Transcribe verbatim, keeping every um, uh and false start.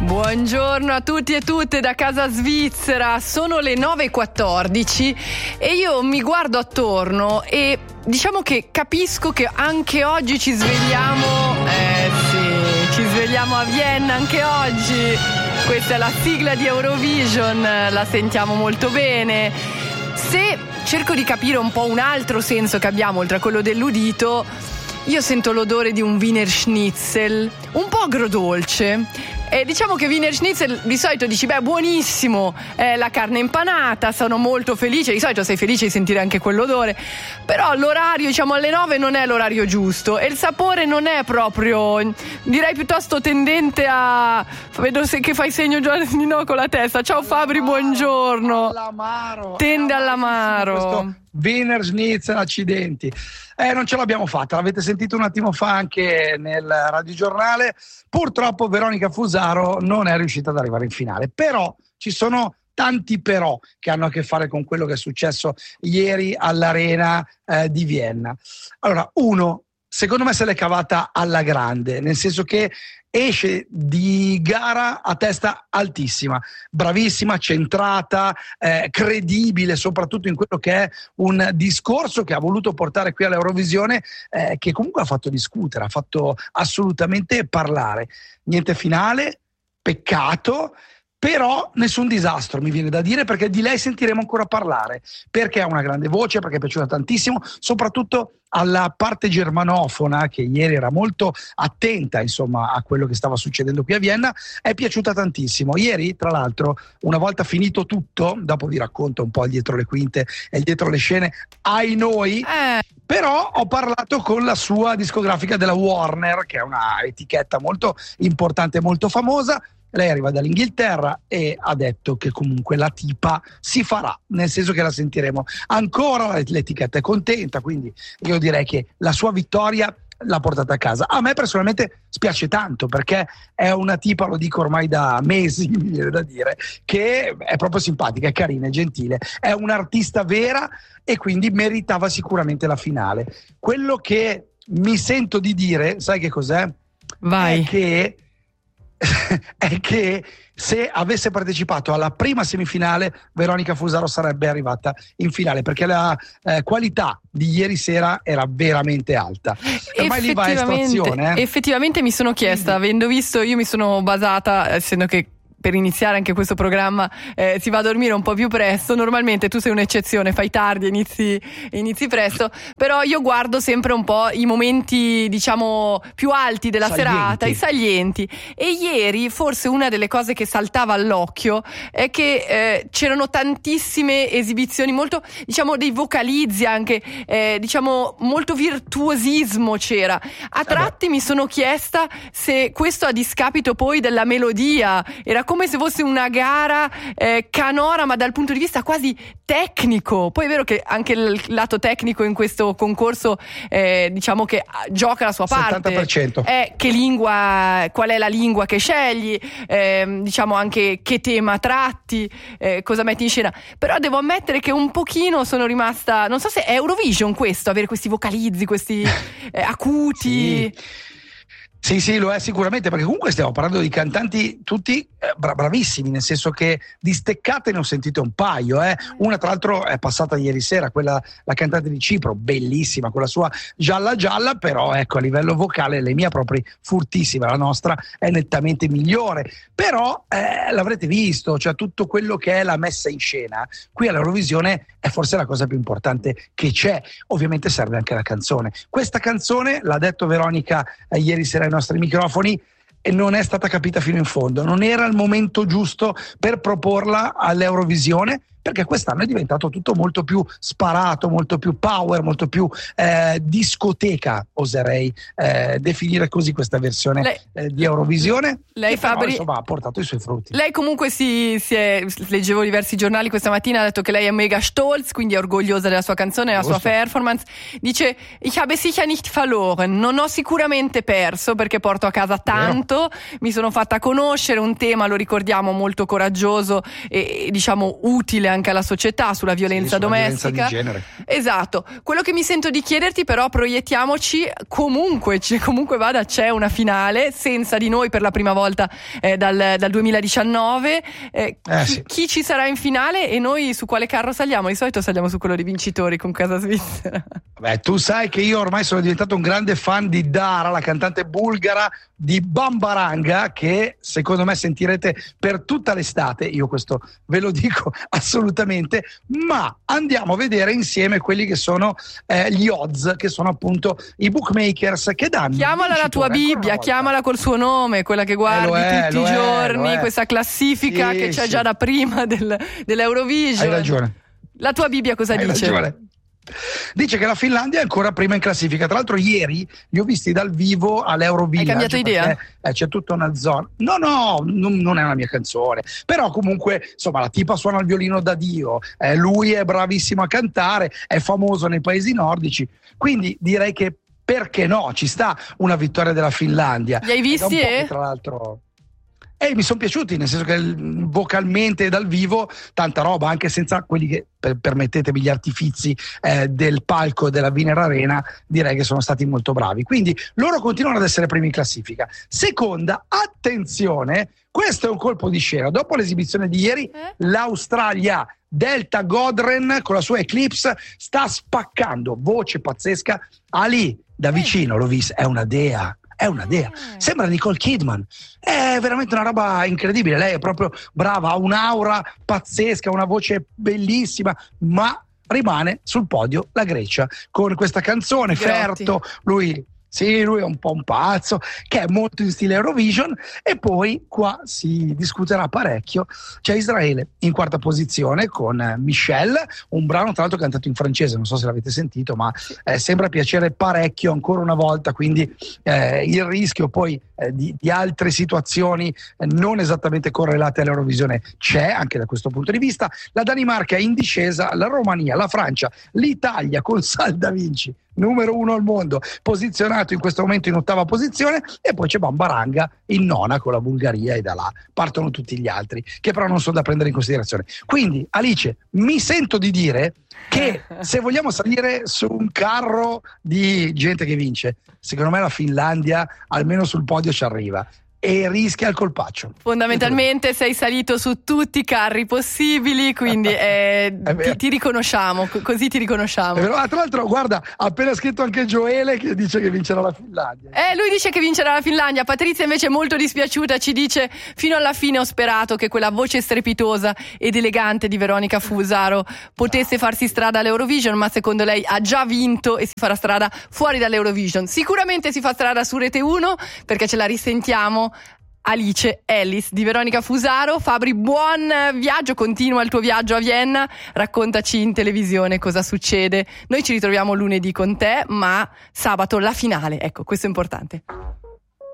Buongiorno a tutti e tutte da casa svizzera, sono le nove e quattordici e io mi guardo attorno e diciamo che capisco che anche oggi ci svegliamo, eh sì, ci svegliamo a Vienna anche oggi. Questa è la sigla di Eurovision, la sentiamo molto bene. Se cerco di capire un po' un altro senso che abbiamo oltre a quello dell'udito, io sento l'odore di un Wiener Schnitzel, un po' agrodolce. E diciamo che Wiener Schnitzel di solito dici beh buonissimo, eh, la carne impanata, sono molto felice, di solito sei felice di sentire anche quell'odore, però l'orario diciamo alle nove non è l'orario giusto e il sapore non è proprio, direi piuttosto tendente a, vedo se che fai segno Giovannino con la testa, ciao Fabri, buongiorno, all'amaro, tende all'amaro. Questo Wiener Schnitzel, accidenti. Eh, non ce l'abbiamo fatta, l'avete sentito un attimo fa anche nel radiogiornale. Purtroppo Veronica Fusaro non è riuscita ad arrivare in finale, però ci sono tanti però che hanno a che fare con quello che è successo ieri all'Arena eh, di Vienna. Allora, uno, secondo me se l'è cavata alla grande, nel senso che esce di gara a testa altissima, bravissima, centrata, eh, credibile soprattutto in quello che è un discorso che ha voluto portare qui all'Eurovisione, eh, che comunque ha fatto discutere, ha fatto assolutamente parlare. Niente finale, peccato, però nessun disastro mi viene da dire, perché di lei sentiremo ancora parlare, perché ha una grande voce, perché è piaciuta tantissimo, soprattutto alla parte germanofona che ieri era molto attenta insomma a quello che stava succedendo qui a Vienna, è piaciuta tantissimo. Ieri tra l'altro, una volta finito tutto, dopo vi racconto un po' il dietro le quinte e il dietro le scene ai noi, eh. però ho parlato con la sua discografica della Warner, che è una etichetta molto importante e molto famosa. Lei arriva dall'Inghilterra e ha detto che comunque la tipa si farà, nel senso che la sentiremo ancora, l'etichetta è contenta, quindi io direi che la sua vittoria l'ha portata a casa. A me personalmente spiace tanto, perché è una tipa, lo dico ormai da mesi, mi viene da dire, che è proprio simpatica, è carina, è gentile, è un'artista vera e quindi meritava sicuramente la finale. Quello che mi sento di dire, sai che cos'è? Vai. È che è che se avesse partecipato alla prima semifinale Veronica Fusaro sarebbe arrivata in finale, perché la eh, qualità di ieri sera era veramente alta. Ormai lì va a estrazione, eh. Effettivamente mi sono chiesta, Quindi. avendo visto, io mi sono basata, essendo che per iniziare anche questo programma eh, si va a dormire un po' più presto, normalmente tu sei un'eccezione, fai tardi e inizi, inizi presto, però io guardo sempre un po' i momenti diciamo più alti della salienti. serata, i salienti, e ieri forse una delle cose che saltava all'occhio è che eh, c'erano tantissime esibizioni, molto diciamo dei vocalizzi anche, eh, diciamo molto virtuosismo c'era, a tratti eh mi sono chiesta se questo a discapito poi della melodia, era come se fosse una gara eh, canora ma dal punto di vista quasi tecnico. Poi è vero che anche il lato tecnico in questo concorso eh, diciamo che gioca la sua parte, settanta per cento. È che lingua, qual è la lingua che scegli, eh, diciamo anche che tema tratti, eh, cosa metti in scena. Però devo ammettere che un pochino sono rimasta, non so se è Eurovision questo, avere questi vocalizzi, questi eh, acuti. Sì. Sì, sì, lo è sicuramente, perché comunque stiamo parlando di cantanti tutti eh, bra- bravissimi, nel senso che di steccate ne ho sentite un paio. Eh. Una tra l'altro è passata ieri sera, quella la cantante di Cipro, bellissima, con la sua gialla gialla, però ecco a livello vocale le mie proprio furtissima, la nostra è nettamente migliore. Però eh, l'avrete visto, cioè tutto quello che è la messa in scena qui all'Eurovisione è forse la cosa più importante che c'è. Ovviamente serve anche la canzone. Questa canzone, l'ha detto Veronica eh, ieri sera ai nostri microfoni, e non è stata capita fino in fondo, non era il momento giusto per proporla all'Eurovisione, perché quest'anno è diventato tutto molto più sparato, molto più power, molto più eh, discoteca, oserei eh, definire così questa versione lei, eh, di Eurovisione. Lei però, Fabri, insomma, ha portato i suoi frutti. Lei comunque si, si è, leggevo diversi giornali questa mattina, ha detto che lei è mega stolz, quindi è orgogliosa della sua canzone, della sua performance. Dice: ich habe sicher nicht verloren, non ho sicuramente perso perché porto a casa tanto, Vero. mi sono fatta conoscere un tema, lo ricordiamo, molto coraggioso e diciamo utile anche alla società sulla violenza sì, sulla domestica. Violenza di genere. Esatto. Quello che mi sento di chiederti, però, proiettiamoci, comunque, comunque vada, c'è una finale senza di noi per la prima volta eh, dal, dal duemiladiciannove. Eh, eh, chi, sì. chi ci sarà in finale e noi su quale carro saliamo? Di solito saliamo su quello dei vincitori con Casa Svizzera. Beh, tu sai che io ormai sono diventato un grande fan di Dara, la cantante bulgara di Bambaranga, che secondo me sentirete per tutta l'estate, io questo ve lo dico assolutamente, ma andiamo a vedere insieme quelli che sono eh, gli odds, che sono appunto i bookmakers che danno. Chiamala la tua Bibbia, chiamala col suo nome, quella che guardi eh, è, tutti i giorni, è, questa classifica sì, che c'è sì. già da prima del, dell'Eurovision. Hai ragione. La tua Bibbia cosa Hai dice? Ragione. Dice che la Finlandia è ancora prima in classifica. Tra l'altro ieri li ho visti dal vivo all'Eurovillage. Hai cambiato idea? Eh, c'è tutta una zona. No, no, non, non è una mia canzone. Però comunque, insomma, la tipa suona il violino da Dio. Eh, lui è bravissimo a cantare, è famoso nei paesi nordici. Quindi direi che perché no? Ci sta una vittoria della Finlandia. Li hai visti? E eh? Tra l'altro. E mi sono piaciuti, nel senso che vocalmente dal vivo tanta roba, anche senza quelli che, per, permettetemi, gli artifizi eh, del palco della Wiener Arena, direi che sono stati molto bravi. Quindi loro continuano ad essere primi in classifica. Seconda, attenzione, questo è un colpo di scena. Dopo l'esibizione di ieri, eh? l'Australia, Delta Godren con la sua Eclipse sta spaccando, voce pazzesca. Ali, da vicino l'ho vista, è una dea. È una dea, sembra Nicole Kidman, è veramente una roba incredibile. Lei è proprio brava, ha un'aura pazzesca, una voce bellissima, ma rimane sul podio la Grecia con questa canzone Ferto. Lui Sì, lui è un po' un pazzo, che è molto in stile Eurovision, e poi qua si discuterà parecchio. C'è Israele in quarta posizione con Michelle, un brano tra l'altro cantato in francese, non so se l'avete sentito, ma eh, sembra piacere parecchio ancora una volta, quindi eh, il rischio poi eh, di, di altre situazioni eh, non esattamente correlate all'Eurovisione c'è anche da questo punto di vista. La Danimarca è in discesa, la Romania, la Francia, l'Italia con Sal Da Vinci, numero uno al mondo, posizionato in questo momento in ottava posizione, e poi c'è Bambaranga in nona con la Bulgaria, e da là partono tutti gli altri, che però non sono da prendere in considerazione. Quindi Alice, mi sento di dire che se vogliamo salire su un carro di gente che vince, secondo me la Finlandia almeno sul podio ci arriva e rischia il colpaccio. Fondamentalmente sei salito su tutti i carri possibili, quindi eh, ti, ti riconosciamo, così ti riconosciamo. Ah, tra l'altro, guarda, ha appena scritto anche Gioele che dice che vincerà la Finlandia. Eh, lui dice che vincerà la Finlandia. Patrizia invece è molto dispiaciuta, ci dice: fino alla fine ho sperato che quella voce strepitosa ed elegante di Veronica Fusaro potesse farsi strada all'Eurovision, ma secondo lei ha già vinto e si farà strada fuori dall'Eurovision. Sicuramente si fa strada su Rete uno, perché ce la risentiamo. Alice Ellis di Veronica Fusaro. Fabri, buon viaggio, continua il tuo viaggio a Vienna, raccontaci in televisione cosa succede. Noi ci ritroviamo lunedì con te, ma sabato la finale, ecco, questo è importante.